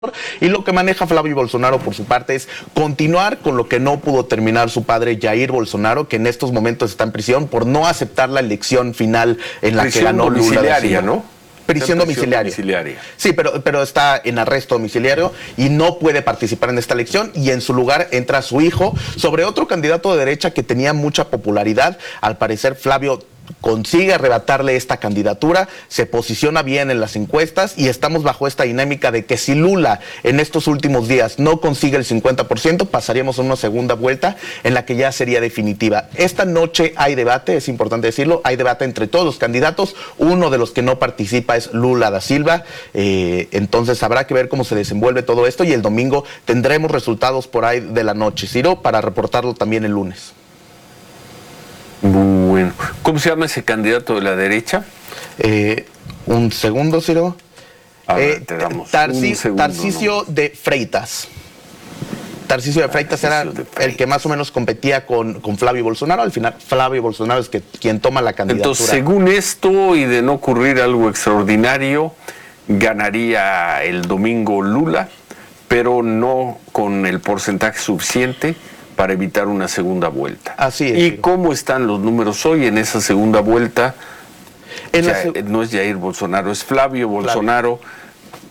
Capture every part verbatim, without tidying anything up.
Y lo que maneja Flavio Bolsonaro por su parte es continuar con lo que no pudo terminar su padre Jair Bolsonaro, que en estos momentos está en prisión por no aceptar la elección final en la prisión que ganó Lula da Silva, ¿no? Prisión domiciliaria. domiciliaria. Sí, pero, pero está en arresto domiciliario y no puede participar en esta elección, y en su lugar entra su hijo sobre otro candidato de derecha que tenía mucha popularidad. Al parecer Flavio consigue arrebatarle esta candidatura, se posiciona bien en las encuestas y estamos bajo esta dinámica de que si Lula en estos últimos días no consigue el cincuenta por ciento, pasaríamos a una segunda vuelta en la que ya sería definitiva. Esta noche hay debate, es importante decirlo, hay debate entre todos los candidatos. Uno de los que no participa es Lula da Silva, eh, entonces habrá que ver cómo se desenvuelve todo esto, y el domingo tendremos resultados por ahí de la noche, Ciro, para reportarlo también el lunes. Bueno, ¿cómo se llama ese candidato de la derecha? Eh, un segundo, Ciro. A ver, eh, te damos Tarci un segundo, Tarcisio ¿no? de Freitas. Tarcisio de Freitas era de Freitas. El que más o menos competía con, con Flavio Bolsonaro. Al final, Flavio Bolsonaro es que, quien toma la candidatura. Entonces, según esto, y de no ocurrir algo extraordinario, ganaría el domingo Lula, pero no con el porcentaje suficiente para evitar una segunda vuelta. Así es. ¿Y Ciro. cómo están los números hoy en esa segunda vuelta? En ya, la seg no es Jair Bolsonaro, es Flavio Bolsonaro. Flavio.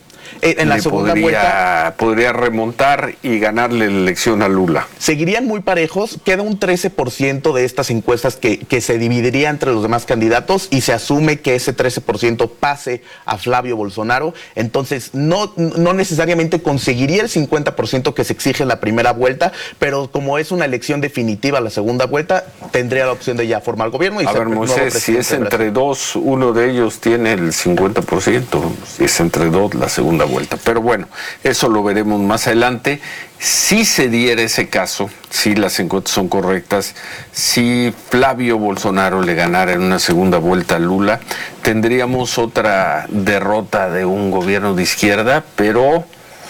En la segunda podría, vuelta podría remontar y ganarle la elección a Lula. Seguirían muy parejos. Queda un trece por ciento de estas encuestas que, que se dividiría entre los demás candidatos, y se asume que ese trece por ciento pase a Flavio Bolsonaro. Entonces no, no necesariamente conseguiría el cincuenta por ciento que se exige en la primera vuelta, pero como es una elección definitiva la segunda vuelta, tendría la opción de ya formar gobierno. Y a ser ver, Moisés, si es entre dos, uno de ellos tiene el cincuenta por ciento, si es entre dos, la segunda vuelta. Pero bueno, eso lo veremos más adelante. Si se diera ese caso, si las encuestas son correctas, si Flavio Bolsonaro le ganara en una segunda vuelta a Lula, tendríamos otra derrota de un gobierno de izquierda, pero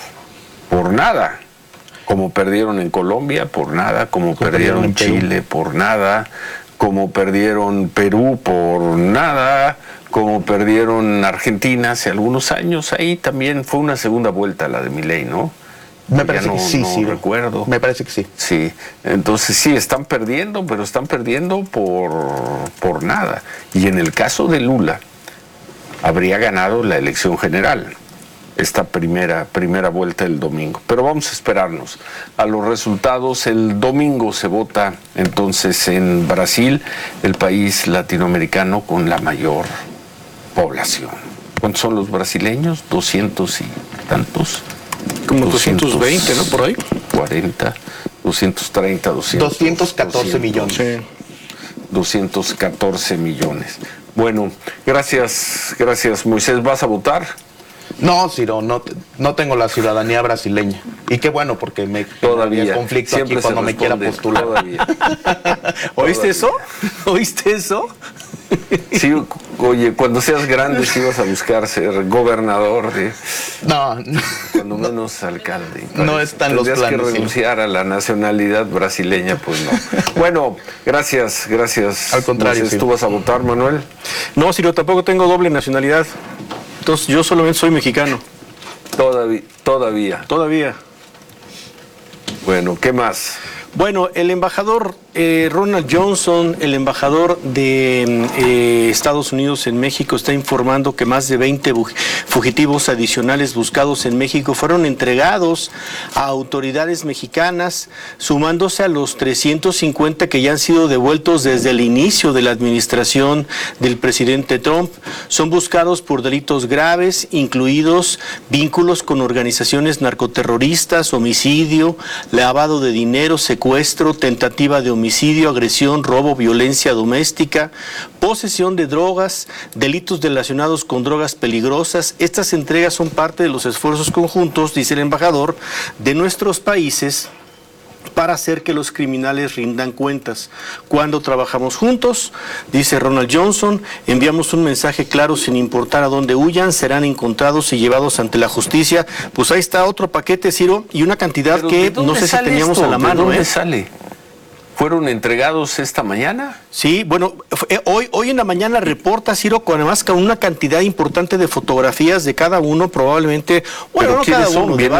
por nada. Como perdieron en Colombia, por nada. Como, como perdieron en Chile, por nada. Como perdieron Perú, por nada. Como perdieron Argentina hace algunos años. Ahí también fue una segunda vuelta la de Milei, ¿no? Me parece no, que sí, no sí. recuerdo. Me parece que sí. Sí, entonces sí, están perdiendo, pero están perdiendo por, por nada. Y en el caso de Lula, habría ganado la elección general, esta primera, primera vuelta el domingo. Pero vamos a esperarnos a los resultados. El domingo se vota entonces en Brasil, el país latinoamericano con la mayor población. ¿Cuántos son los brasileños? doscientos y tantos. Como doscientos veinte, ¿no? Por ahí. cuarenta, doscientos treinta, doscientos. doscientos catorce millones. Sí. doscientos catorce millones. Bueno, gracias, gracias Moisés. ¿Vas a votar? No, Ciro, no, no tengo la ciudadanía brasileña. Y qué bueno, porque me todavía conflicto siempre aquí cuando me quiera postular. Todavía. ¿Oíste Todavía. eso? ¿Oíste eso? Sí, oye, cuando seas grande sí vas a buscar ser gobernador, de, No, cuando menos alcalde. No están los Tendrías planes, que renunciar sí. a la nacionalidad brasileña, pues no. Bueno, gracias, gracias. Al contrario, Moisés, sí. ¿tú vas a votar, Manuel? No, Ciro, tampoco tengo doble nacionalidad. Entonces yo solamente soy mexicano. Todavía, todavía. Todavía. Bueno, ¿qué más? Bueno, el embajador eh, Ronald Johnson, el embajador de eh, Estados Unidos en México, está informando que más de veinte fugitivos adicionales buscados en México fueron entregados a autoridades mexicanas, sumándose a los trescientos cincuenta que ya han sido devueltos desde el inicio de la administración del presidente Trump. Son buscados por delitos graves, incluidos vínculos con organizaciones narcoterroristas, homicidio, lavado de dinero, secuestro, tentativa de homicidio, agresión, robo, violencia doméstica, posesión de drogas, delitos relacionados con drogas peligrosas. Estas entregas son parte de los esfuerzos conjuntos, dice el embajador, de nuestros países para hacer que los criminales rindan cuentas. Cuando trabajamos juntos, dice Ronald Johnson, enviamos un mensaje claro: sin importar a dónde huyan, serán encontrados y llevados ante la justicia. Pues ahí está otro paquete, Ciro, y una cantidad Pero que ¿de dónde no sé si sale teníamos esto? a la ¿De mano. dónde ¿eh? sale? ¿Fueron entregados esta mañana? Sí, bueno, hoy, hoy en la mañana reporta Ciro con además con una cantidad importante de fotografías de cada uno, probablemente, bueno, no cada uno,